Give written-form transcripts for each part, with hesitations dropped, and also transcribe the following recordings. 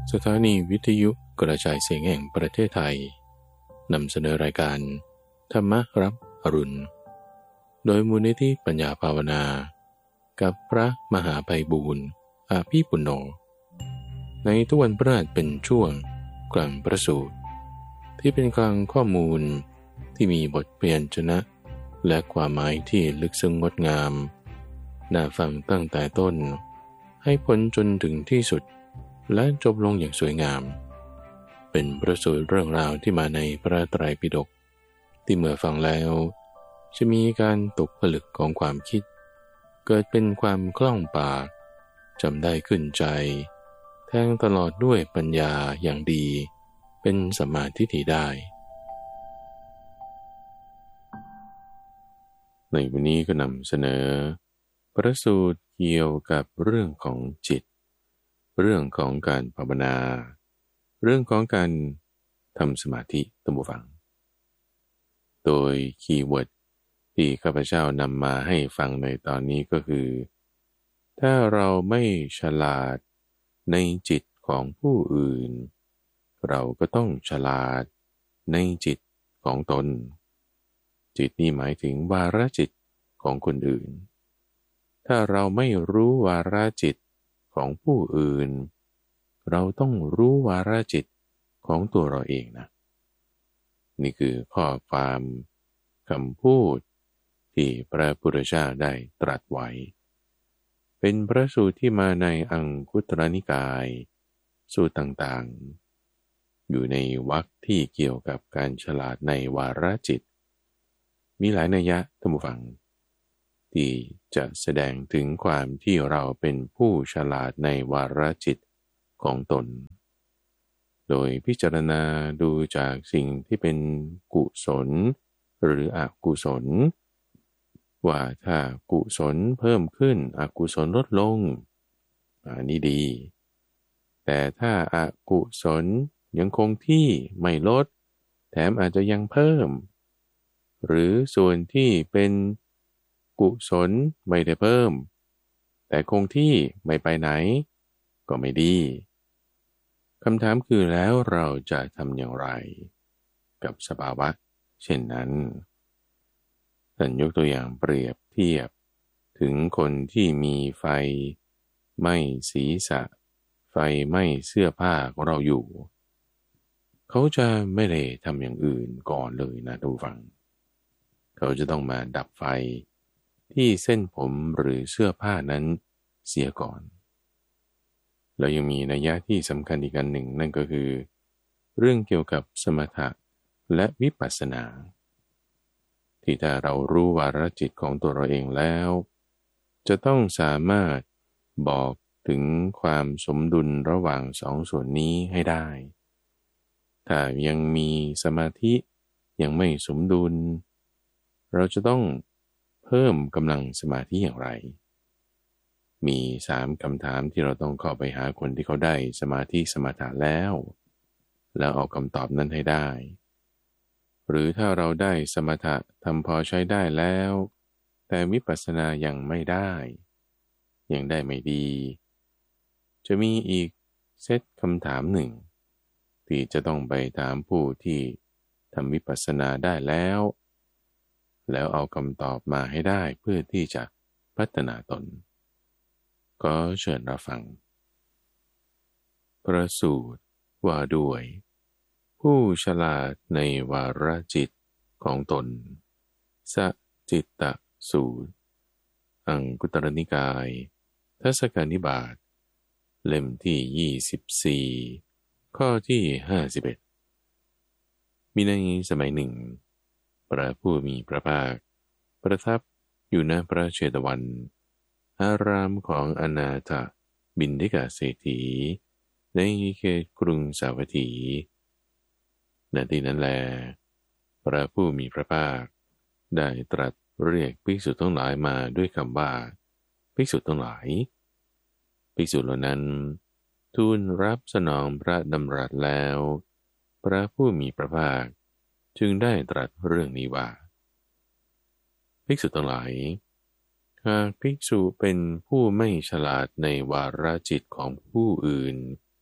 สถานีวิทยุกระจายเสียงแห่งประเทศไทยนำเสนอรายการธรรมรับอรุณโดยมูลนิธิปัญญาภาวนากับพระมหาไพบูลย์อาภีปุณโญในทุกวันพฤหัสเป็นช่วงกลั่นประสูตรที่เป็นกลางข้อมูลที่มีบทเปลี่ยนชนะและความหมายที่ลึกซึ้งงดงามน่าฟังตั้งแต่ต้นให้พ้นจนถึงที่สุดและจบลงอย่างสวยงามเป็นประสูตรเรื่องราวที่มาในพระไตรปิฎกที่เมื่อฟังแล้วจะมีการตกผลึกของความคิดเกิดเป็นความคล่องปากจำได้ขึ้นใจแทงตลอดด้วยปัญญาอย่างดีเป็นสัมมาทิฏฐิได้ในวันนี้ก็นำเสนอพระสูตรเกี่ยวกับเรื่องของจิตเรื่องของการภาวนาเรื่องของการทำสมาธิตั้งผู้ฟังโดยคีย์เวิร์ดที่ข้าพเจ้านำมาให้ฟังในตอนนี้ก็คือถ้าเราไม่ฉลาดในจิตของผู้อื่นเราก็ต้องฉลาดในจิตของตนจิตนี่หมายถึงวาระจิตของคนอื่นถ้าเราไม่รู้วาระจิตของผู้อื่นเราต้องรู้วาระจิตของตัวเราเองนะนี่คือข้อความคำพูดที่พระพุทธเจ้าได้ตรัสไว้เป็นพระสูตรที่มาในอังคุตรนิกายสูตรต่างๆอยู่ในวรรคที่เกี่ยวกับการฉลาดในวาระจิตมีหลายนัยยะท่านผู้ฟังที่จะแสดงถึงความที่เราเป็นผู้ฉลาดในวาระจิตของตนโดยพิจารณาดูจากสิ่งที่เป็นกุศลหรืออกุศลว่าถ้ากุศลเพิ่มขึ้นอกุศลลดลงอันนี้ดีแต่ถ้าอกุศลยังคงที่ไม่ลดแถมอาจจะยังเพิ่มหรือส่วนที่เป็นกุศลไม่ได้เพิ่มแต่คงที่ไม่ไปไหนก็ไม่ดีคำถามคือแล้วเราจะทำอย่างไรกับสภาวะเช่นนั้นท่านยกตัวอย่างเปรียบเทียบถึงคนที่มีไฟไหม้ศีรษะไฟไหม้เสื้อผ้าของเราอยู่เขาจะไม่ได้ทำอย่างอื่นก่อนเลยนะทุกฝังเขาจะต้องมาดับไฟที่เส้นผมหรือเสื้อผ้านั้นเสียก่อนแล้วยังมีนัยยะที่สำคัญอีกอันหนึ่งนั่นก็คือเรื่องเกี่ยวกับสมถะและวิปัสสนาที่ถ้าเรารู้วาระจิตของตัวเราเองแล้วจะต้องสามารถบอกถึงความสมดุลระหว่างสองส่วนนี้ให้ได้ถ้ายังมีสมาธิยังไม่สมดุลเราจะต้องเพิ่มกำลังสมาธิอย่างไรมี3คำถามที่เราต้องเข้าไปหาคนที่เขาได้สมาธิสมถะแล้วเอาคำตอบนั้นให้ได้หรือถ้าเราได้สมถะทำพอใช้ได้แล้วแต่วิปัสสนายังไม่ได้ยังได้ไม่ดีจะมีอีกเซตคำถามหนึ่งที่จะต้องไปถามผู้ที่ทำวิปัสสนาได้แล้วเอาคำตอบมาให้ได้เพื่อที่จะพัฒนาตนก็เชิญรับฟังพระสูตรว่าด้วยผู้ฉลาดในวาระจิตของตนสจิตตสูตรอังคุตรนิกายทัศกนิบาตเล่มที่24ข้อที่51มีในสมัยหนึ่งพระผู้มีพระภาคประทับอยู่ณพระเชตวันอารามของอนาถบิณฑิกเศรษฐีในเขตกรุงสาวัตถีณที่นั้นแลพระผู้มีพระภาคได้ตรัสเรียกภิกษุทั้งหลายมาด้วยคำว่าภิกษุทั้งหลายภิกษุเหล่านั้นทูลรับสนองพระดำรัสแล้วพระผู้มีพระภาคจึงได้ตรัสเรื่องนี้ว่าภิกษุทั้งหลายหากภิกษุเป็นผู้ไม่ฉลาดในวาระจิตของผู้อื่น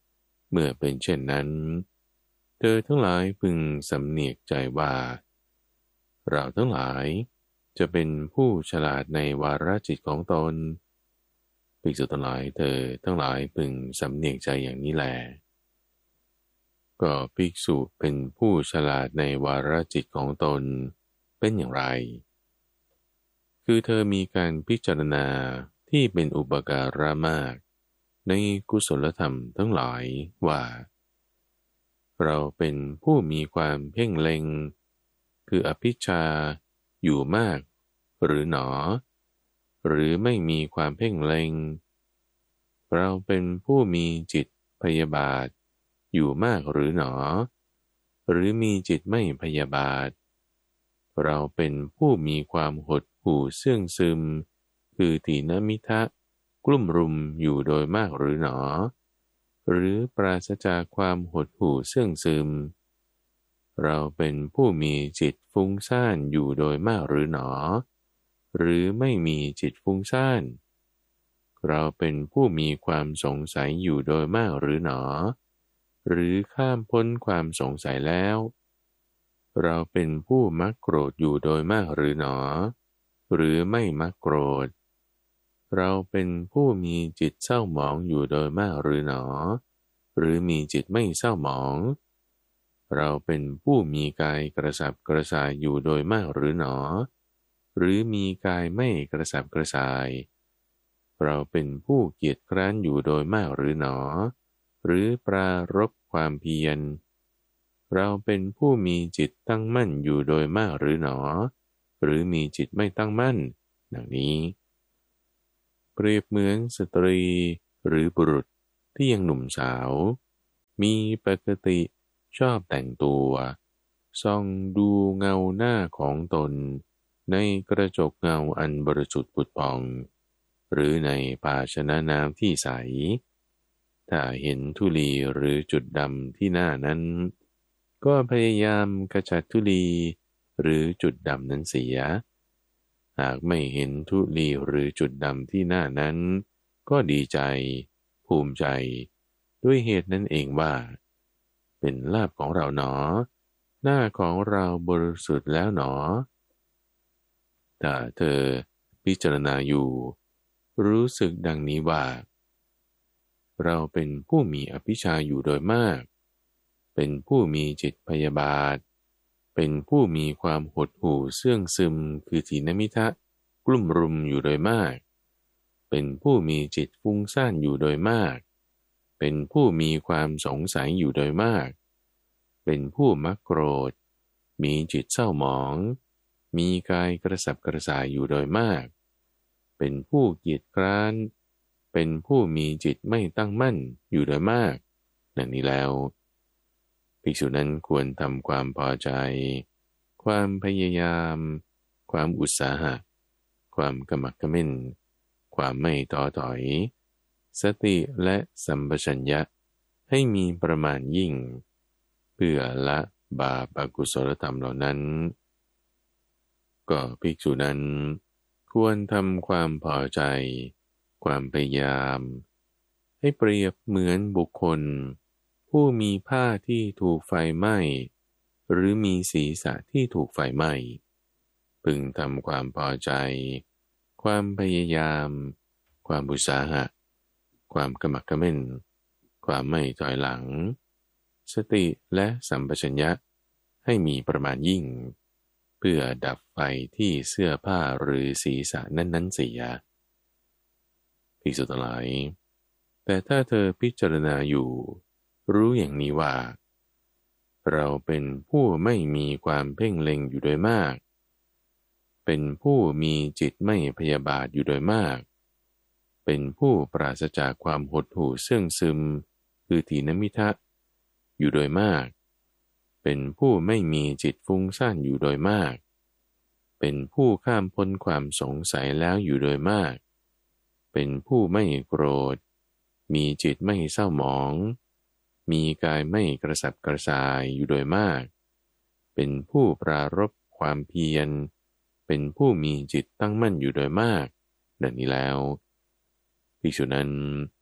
เมื่อเป็นเช่นนั้นเธอทั้งหลายพึงสำเนียกใจว่าเราทั้งหลายจะเป็นผู้ฉลาดในวาระจิตของตนภิกษุทั้งหลายเธอทั้งหลายพึงสำเนียกใจอย่างนี้แลก็ภิกษุเป็นผู้ฉลาดในวาระจิตของตนเป็นอย่างไรคือเธอมีการพิจารณาที่เป็นอุปการะมากในกุศลธรรมทั้งหลายว่าเราเป็นผู้มีความเพ่งเล็งคืออภิชฌาอยู่มากหรือหนอหรือไม่มีความเพ่งเล็งเราเป็นผู้มีจิตพยาบาทอยู่มากหรือหนอหรือมีจิตไม่พยาบาทเราเป็นผู้มีความหดหู่เสื่องซึมคือถีนมิทะกลุ่มรุมอยู่โดยมากหรือหนอหรือปราศจากความหดหู่เสื่องซึมเราเป็นผู้มีจิตฟุ้งซ่านอยู่โดยมากหรือหนอหรือไม่มีจิตฟุ้งซ่านเราเป็นผู้มีความสงสัยอยู่โดยมากหรือหนอหรือข้ามพ้นความสงสัยแล้วเราเป็นผู้มักโกรธอยู่โดยมากหรือหนอหรือไม่มักโกรธเราเป็นผู้มีจิตเศร้าหมองอยู่โดยมากหรือหนอหรือมีจิตไม่เศร้าหมองเราเป็นผู้มีกายกระสับกระส่ายอยู่โดยมากหรือหนอหรือมีกายไม่กระสับกระส่ายเราเป็นผู้เกียจคร้านอยู่โดยมากหรือหนอหรือปรารภความเพียรเราเป็นผู้มีจิตตั้งมั่นอยู่โดยมากหรือหนอหรือมีจิตไม่ตั้งมั่นดังนี้เปรียบเหมือนสตรีหรือบุรุษที่ยังหนุ่มสาวมีปกติชอบแต่งตัวส่องดูเงาหน้าของตนในกระจกเงาอันบริสุทธิ์ผุดผ่องหรือในภาชนะน้ำที่ใสถ้าเห็นธุลีหรือจุดดำที่หน้านั้นก็พยายามกระจัดธุลีหรือจุดดำนั้นเสียหากไม่เห็นธุลีหรือจุดดำที่หน้านั้นก็ดีใจภูมิใจด้วยเหตุนั้นเองว่าเป็นลาภของเราหนอหน้าของเราบริสุทธิ์แล้วหนอถ้าเธอพิจารณาอยู่รู้สึกดังนี้ว่าเราเป็นผู้มีอภิชาอยู่โดยมากเป็นผู้มีจิตพยาบาทเป็นผู้มีความหดหู่เสื่องซึมคือถีนมิทะกลุ่มรุมอยู่โดยมากเป็นผู้มีจิตฟุ้งซ่านอยู่โดยมากเป็นผู้มีความสงสัยอยู่โดยมากเป็นผู้มักโกรธมีจิตเศร้าหมองมีกายกระสับกระส่ายอยู่โดยมากเป็นผู้เกียจคร้านเป็นผู้มีจิตไม่ตั้งมั่นอยู่โดยมากดังนี้แล้วภิกษุนั้นควรทำความพอใจความพยายามความอุตสาหะความกำหมักเขม้นความไม่ท้อถอยสติและสัมปชัญญะให้มีประมาณยิ่งเพื่อละบาปอกุศลธรรมเหล่านั้นก็ภิกษุนั้นควรทำความพอใจความพยายามให้เปรียบเหมือนบุคคลผู้มีผ้าที่ถูกไฟไหม้หรือมีศีรษะที่ถูกไฟไหม้พึงทำความพอใจความพยายามความอุตสาหะความกำหมักเขม้นความไม่ถอยหลังสติและสัมปชัญญะให้มีประมาณยิ่งเพื่อดับไฟที่เสื้อผ้าหรือศีรษะนั้นๆเสียภิกษุทั้งหลายแต่ถ้าเธอพิจารณาอยู่รู้อย่างนี้ว่าเราเป็นผู้ไม่มีความเพ่งเล็งอยู่โดยมากเป็นผู้มีจิตไม่พยาบาทอยู่โดยมากเป็นผู้ปราศจากความหดหู่เสื่องซึมคือถีนมิทะอยู่โดยมากเป็นผู้ไม่มีจิตฟุ้งซ่านอยู่โดยมากเป็นผู้ข้ามพ้นความสงสัยแล้วอยู่โดยมากเป็นผู้ไม่โกรธมีจิตไม่เศร้าหมองมีกายไม่กระสับกระส่ายอยู่โดยมากเป็นผู้ปรารภความเพียรเป็นผู้มีจิตตั้งมั่นอยู่โดยมากดังนี้แล้วภิกษุนั้น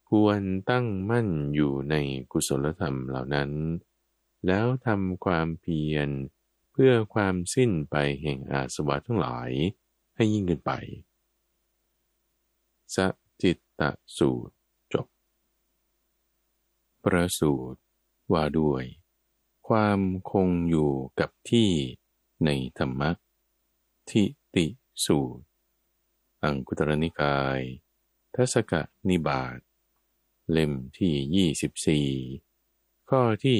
ควรตั้งมั่นอยู่ในกุศลธรรมเหล่านั้นแล้วทำความเพียรเพื่อความสิ้นไปแห่งอาสวะทั้งหลายให้ยิ่งขึ้นไปสจิตตสูตรจบประสูตรว่าด้วยความคงอยู่กับที่ในธรรมะทิติสูตรอังคุตรนิกายทัศกนิบาตเล่มที่24ข้อที่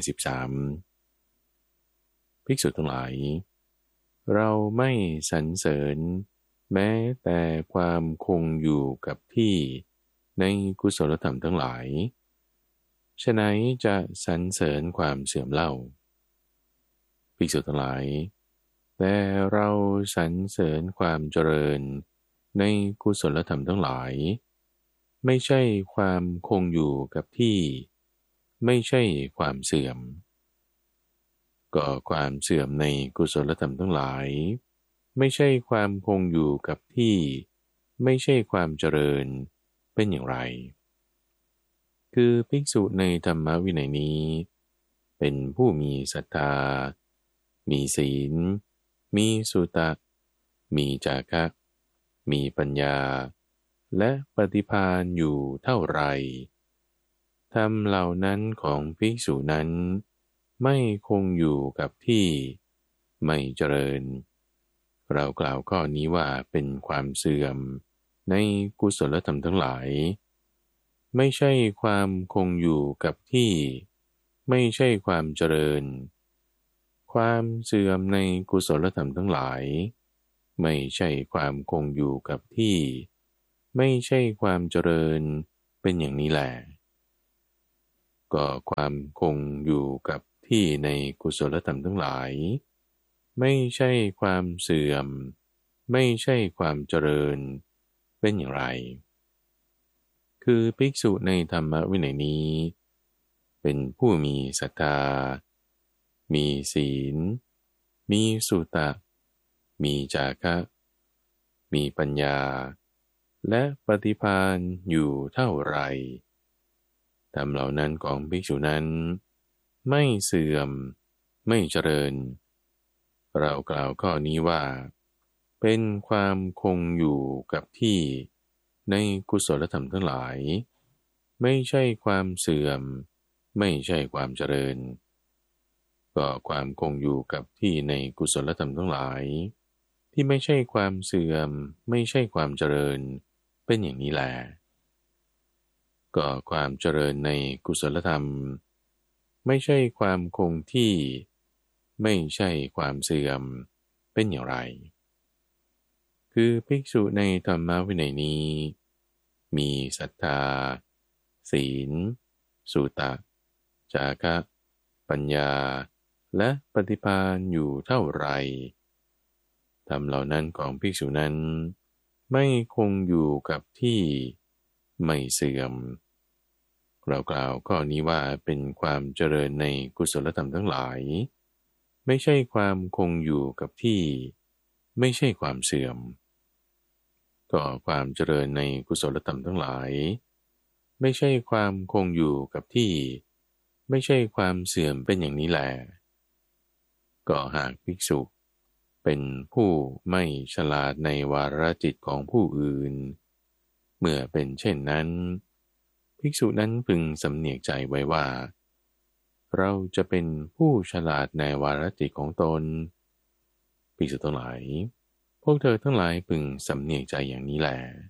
53ภิกษุทั้งหลายเราไม่สรรเสริญแม้แต่ความคงอยู่กับที่ในกุศลธรรมทั้งหลายฉะนั้นจะสรรเสริญความเสื่อมเล่าภิกษุทั้งหลายแต่เราสรรเสริญความเจริญในกุศลธรรมทั้งหลายไม่ใช่ความคงอยู่กับที่ไม่ใช่ความเสื่อมก็ความเสื่อมในกุศลธรรมทั้งหลายไม่ใช่ความคงอยู่กับที่ไม่ใช่ความเจริญเป็นอย่างไรคือภิกษุในธรรมวินัยนี้เป็นผู้มีศรัทธามีศีลมีสุตะมีจาคะมีปัญญาและปฏิภาณอยู่เท่าไรธรรมเหล่านั้นของภิกษุนั้นไม่คงอยู่กับที่ไม่เจริญเรากล่าวข้อนี้ว่าเป็นความเสื่อมในกุศลธรรมทั้งหลายไม่ใช่ความคงอยู่กับที่ไม่ใช่ความเจริญความเสื่อมในกุศลธรรมทั้งหลายไม่ใช่ความคงอยู่กับที่ไม่ใช่ความเจริญเป็นอย่างนี้แหละก็ความคงอยู่กับที่ในกุศลธรรมทั้งหลายไม่ใช่ความเสื่อมไม่ใช่ความเจริญเป็นอย่างไรคือภิกษุในธรรมวินัยนี้เป็นผู้มีศรัทธามีศีลมีสุตะมีจาคะมีปัญญาและปฏิภาณอยู่เท่าไรธรรมเหล่านั้นของภิกษุนั้นไม่เสื่อมไม่เจริญเรากล่าวข้อนี้ว่าเป็นความคงอยู่กับที่ในกุศลธรรมทั้งหลายไม่ใช่ความเสื่อมไม่ใช่ความเจริญก็ความคงอยู่กับที่ในกุศลธรรมทั้งหลายที่ไม่ใช่ความเสื่อมไม่ใช่ความเจริญเป็นอย่างนี้แหละก็ความเจริญในกุศลธรรมไม่ใช่ความคงที่ไม่ใช่ความเสื่อมเป็นอย่างไรคือภิกษุในธรรมวินัยนี้มีศรัทธาศีลสุตะจาคะปัญญาและปฏิภาณอยู่เท่าไรธรรมเหล่านั้นของภิกษุนั้นไม่คงอยู่กับที่ไม่เสื่อมเรากล่าวข้อนี้ว่าเป็นความเจริญในกุศลธรรมทั้งหลายไม่ใช่ความคงอยู่กับที่ไม่ใช่ความเสื่อมก็ความเจริญในกุศลธรรมทั้งหลายไม่ใช่ความคงอยู่กับที่ไม่ใช่ความเสื่อมเป็นอย่างนี้แหละก็หากภิกษุเป็นผู้ไม่ฉลาดในวาระจิตของผู้อื่นเมื่อเป็นเช่นนั้นภิกษุนั้นพึงสำเนียกใจไว้ว่าเราจะเป็นผู้ฉลาดในวาระจิตของตนภิกษุทั้งหลายพวกเธอทั้งหลายพึงสำเนียกใจอย่างนี้แล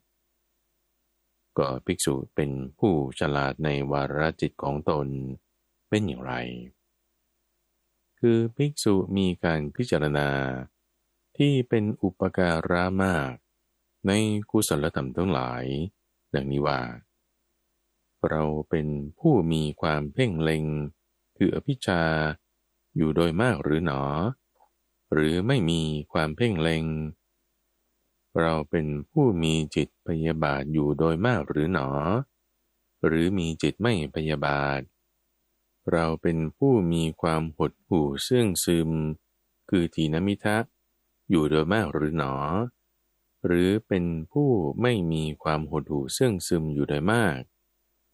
ก็ภิกษุเป็นผู้ฉลาดในวาระจิตของตนเป็นอย่างไรคือภิกษุมีการพิจารณาที่เป็นอุปการะมากในกุศลธรรมทั้งหลายดังนี้ว่าเราเป็นผู้มีความเพ่งเล็งคืออภิชฌาอยู่โดยมากหรือหนอหรือไม่มีความเพ่งเล็งเราเป็นผู้มีจิตพยาบาทอยู่โดยมากหรือหนอหรือมีจิตไม่พยาบาทเราเป็นผู้มีความหดหู่เสื่องซึมคือทีนมิทะอยู่โดยมากหรือหนอหรือเป็นผู้ไม่มีความหดหู่เสื่องซึมอยู่โดยมาก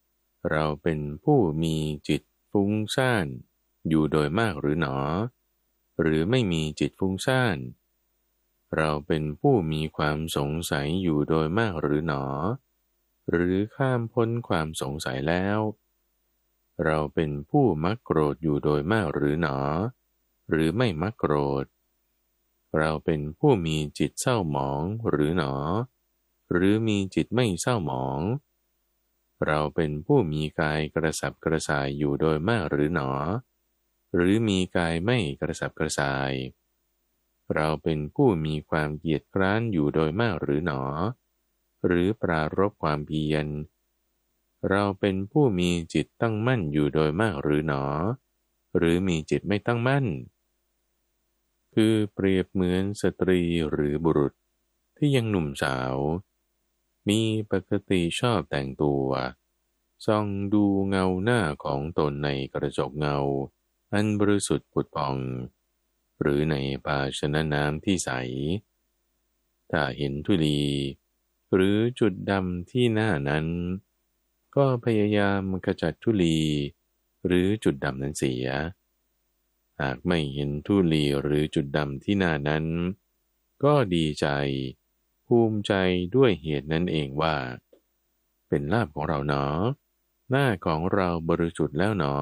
เราเป็นผู้มีจิตฟุ้งซ่านอยู่โดยมากหรือหนอหรือไม่มีจิตฟุ้งซ่านเราเป็นผู้มีความสงสัยอยู่โดยมากหรือหนอหรือข้ามพ้นความสงสัยแล้วเราเป็นผู้มักโกรธอยู่โดยมากหรือหนอหรือไม่มักโกรธเราเป็นผู้มีจิตเศร้าหมองหรือหนอหรือมีจิตไม่เศร้าหมองเราเป็นผู้มีกายกระสับกระส่ายอยู่โดยมากหรือหนอหรือมีกายไม่กระสับกระส่ายเราเป็นผู้มีความเกียจคร้านอยู่โดยมากหรือหนอหรือปรารภความเพียรเราเป็นผู้มีจิตตั้งมั่นอยู่โดยมากหรือหนอหรือมีจิตไม่ตั้งมั่นคือเปรียบเหมือนสตรีหรือบุรุษที่ยังหนุ่มสาวมีปกติชอบแต่งตัวส่องดูเงาหน้าของตนในกระจกเงาอันบริสุทธิ์ผุดผ่องหรือในภาชนะน้ำที่ใสถ้าเห็นธุลีหรือจุดดำที่หน้านั้นก็พยายามขจัดธุลีหรือจุดดำนั้นเสียหากไม่เห็นธุลีหรือจุดดำที่หน้านั้นก็ดีใจภูมิใจด้วยเหตุนั้นเองว่าเป็นลาภของเราหนอหน้าของเราบริสุทธิ์แล้วหนอ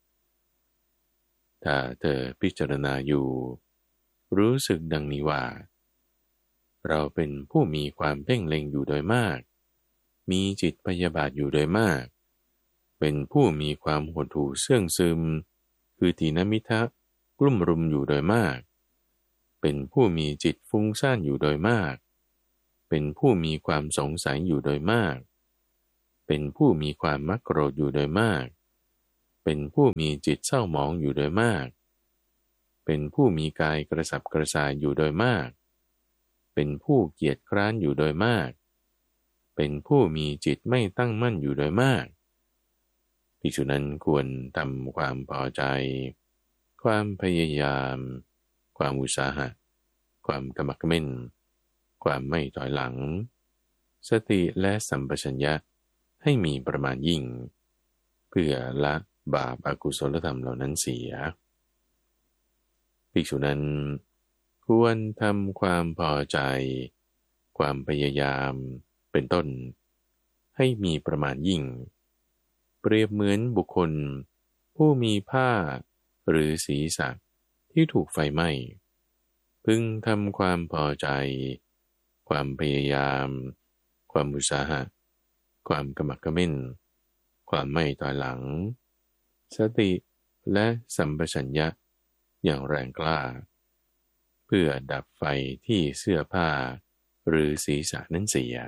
ถ้าเธอพิจารณาอยู่รู้สึกดังนี้ว่าเราเป็นผู้มีความเพ่งเล็งอยู่โดยมากมีจิตพยาบาทอยู่โดยมากเป็นผู้มีความหดหู่เสื่องซึมคือถีนมิทะกลุ่มรุมอยู่โดยมากเป็นผู้มีจิตฟุ้งซ่านอยู่โดยมากเป็นผู้มีความสงสัยอยู่โดยมากเป็นผู้มีความมักโกรธอยู่โดยมากเป็นผู้มีจิตเศร้าหมองอยู่โดยมากเป็นผู้มีกายกระสับกระส่ายอยู่โดยมากเป็นผู้เกียจคร้านอยู่โดยมากเป็นผู้มีจิตไม่ตั้งมั่นอยู่โดยมากภิกษุนั้นควรทำความพอใจความพยายามความอุตสาหะความกำมักเขม้นความไม่ถอยหลังสติและสัมปชัญญะให้มีประมาณยิ่งเพื่อละบาปอกุศลธรรมเหล่านั้นเสียภิกษุนั้นควรทำความพอใจความพยายามเป็นต้นให้มีประมาณยิ่งเปรียบเหมือนบุคคลผู้มีผ้าหรือศีรษะที่ถูกไฟไหม้พึงทำความพอใจความพยายามความอุตสาหะความกำมักเขม้นความไม่ถอยหลังสติและสัมปชัญญะอย่างแรงกล้าเพื่อดับไฟที่เสื้อผ้าหรือศีรษะนั้นเสีย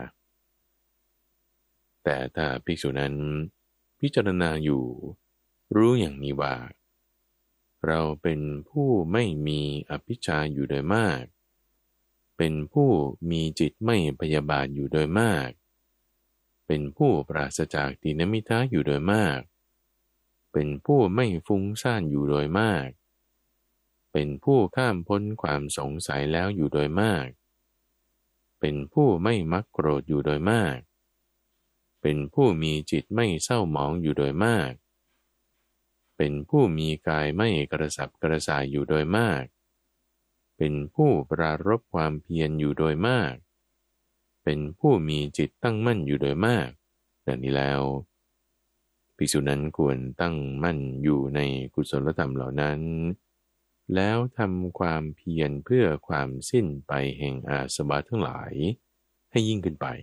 แต่ถ้าภิกษุนั้นพิจารณาอยู่รู้อย่างนี้ว่าเราเป็นผู้ไม่มีอภิชฌาอยู่โดยมากเป็นผู้มีจิตไม่พยาบาทอยู่โดยมากเป็นผู้ปราศจากถีนมิทะอยู่โดยมากเป็นผู้ไม่ฟุ้งซ่านอยู่โดยมากเป็นผู้ข้ามพ้นความสงสัยแล้วอยู่โดยมากเป็นผู้ไม่มักโกรธอยู่โดยมากเป็นผู้มีจิตไม่เศร้าหมองอยู่โดยมากเป็นผู้มีกายไม่กระสับกระส่ายอยู่โดยมากเป็นผู้ปรารภความเพียรอยู่โดยมากเป็นผู้มีจิตตั้งมั่นอยู่โดยมากดังนี้แล้วภิกษุนั้นควรตั้งมั่นอยู่ในกุศลธรรมเหล่านั้นแล้วทำความเพียรเพื่อความสิ้นไปแห่งอาสวะทั้งหลายให้ยิ่งขึ้นไป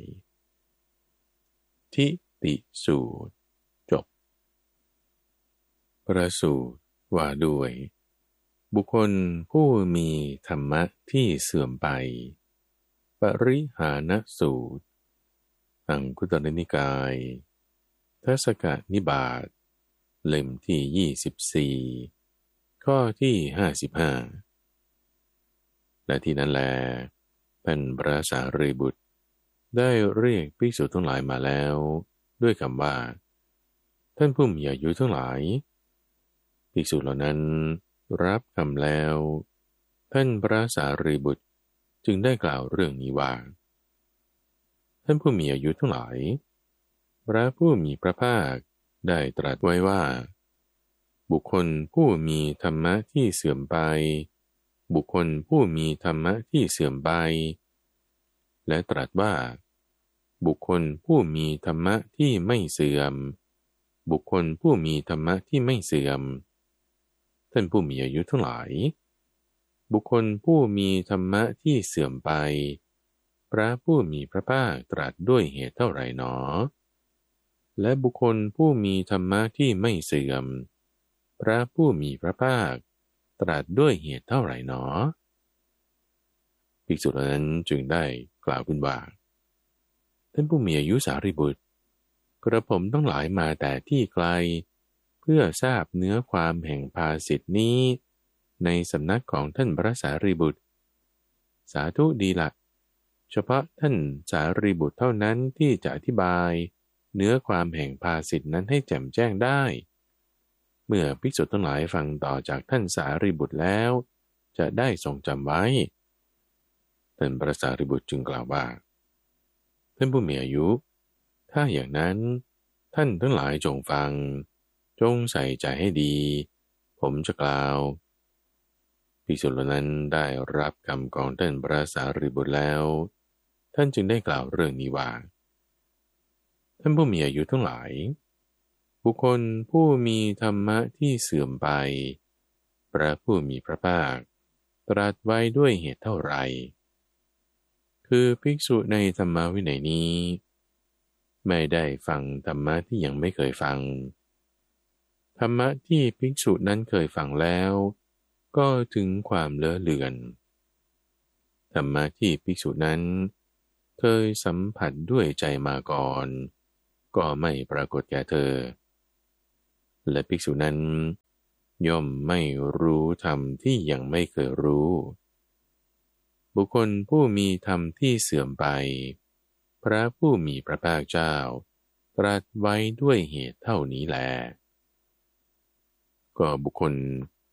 ทิฏฐิสูตรจบประสูตรว่าด้วยบุคคลผู้มีธรรมะที่เสื่อมไปปริหานสูตรอังคุตรนิกายทศกนิบาตเล่มที่24ข้อที่55และที่นั้นแลท่านพระสารีบุตรได้เรียกภิกษุทั้งหลายมาแล้วด้วยคำว่าท่านผู้มีอายุทั้งหลายภิกษุเหล่านั้นรับคำแล้วท่านพระสารีบุตรจึงได้กล่าวเรื่องนี้ว่าท่านผู้มีอายุทั้งหลายพระผู้มีพระภาคได้ตรัสไว้ว่าบุคคลผู้มีธรรมะที่เสื่อมไปบุคคลผู้มีธรรมะที่เสื่อมไปและตรัสว่าบุคคลผู้มีธรรมะที่ไม่เสื่อมบุคคลผู้มีธรรมะที่ไม่เสื่อมท่านผู้มีอายุทั้งหลายบุคคลผู้มีธรรมะที่เสื่อมไปพระผู้มีพระภาคตรัสด้วยเหตุเท่าไหร่หนอและบุคคลผู้มีธรรมะที่ไม่เสื่อมพระผู้มีพระภาคตรัสด้วยเหตุเท่าไหร่หนอภิกษุเหล่านั้นจึงได้กล่าวขึ้นว่าท่านผู้มีอายุสารีบุตรกระผมทั้งหลายมาแต่ที่ไกลเพื่อทราบเนื้อความแห่งภาษิตนี้ในสำนักของท่านพระสารีบุตรสาธุดีละเฉพาะท่านสารีบุตรเท่านั้นที่จะอธิบายเนื้อความแห่งภาษิตนั้นให้แจ่มแจ้งได้เมื่อภิกษุทั้งหลายฟังต่อจากท่านสารีบุตรแล้วจะได้ทรงจำไว้ท่านพระสารีบุตรจึงกล่าวว่าท่านผู้มีอายุถ้าอย่างนั้นท่านทั้งหลายจงฟังจงใส่ใจให้ดีผมจะกล่าวภิกษุเหล่านั้นได้รับคำของท่านพระสารีบุตรแล้วท่านจึงได้กล่าวเรื่องนี้ว่าท่านผู้มีอายุทั้งหลายบุคคลผู้มีธรรมะที่เสื่อมไปพระผู้มีพระภาคตรัสไว้ด้วยเหตุเท่าไรคือภิกษุในธรรมวินัยนี้ไม่ได้ฟังธรรมะที่ยังไม่เคยฟังธรรมะที่ภิกษุนั้นเคยฟังแล้วก็ถึงความเลอะเลือนธรรมะที่ภิกษุนั้นเคยสัมผัสด้วยใจมาก่อนก็ไม่ปรากฏแก่เธอและภิกษุนั้นย่อมไม่รู้ธรรมที่ยังไม่เคยรู้บุคคลผู้มีธรรมที่เสื่อมไปพระผู้มีพระภาคเจ้าตรัสไว้ด้วยเหตุเท่านี้แลก็บุคคล